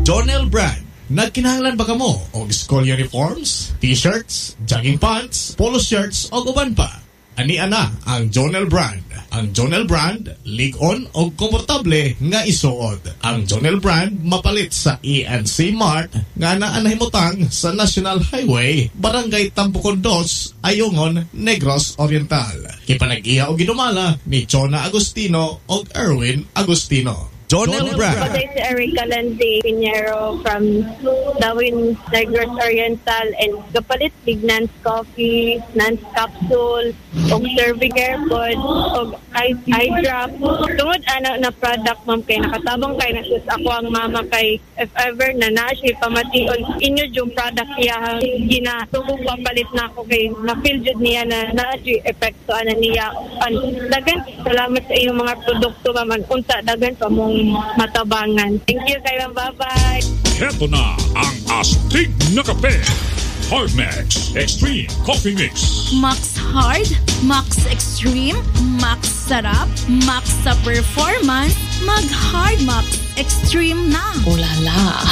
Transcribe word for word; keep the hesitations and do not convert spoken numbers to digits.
Jonel Brand. Nagkinahanglan ba kamo og school uniforms, t-shirts, jogging pants, polo shirts o uban pa? Ani ana ang Jonel Brand. Ang Jonel Brand, lig-on o komportable nga isuod. Ang Jonel Brand mapalit sa E N C Mart nga naanahimutang sa National Highway, Barangay Tampukon dos, Ayungon, Negros Oriental. Kipanag-iya o ginumala ni Chona Agustino o Erwin Agustino. Jonel Brand. Pagay si Erica Landy Pinheiro from Darwin, Negros Oriental, and kapalit big Nance Coffee, Nance Capsule, og serving airpod, og eye, eye drop. Tungod ana na product, ma'am, kay nakatabang kay nasus ako ang mama kay if ever na na siya pamation inyo yung product niya gina tungod papalit na ako kay na-feel jud niya na na-achieve epekto ana niya. An dagan salamat sa inyong mga produkto, ma'am. Unsa dagan pa mong matabangan. Thank you kayo. Bye-bye. Heto na ang astig na kape. Hardmax Extreme Coffee Mix. Max Hard, Max Extreme, Max Sarap, Max sa performance, mag Hard Max Extreme na. Ulala.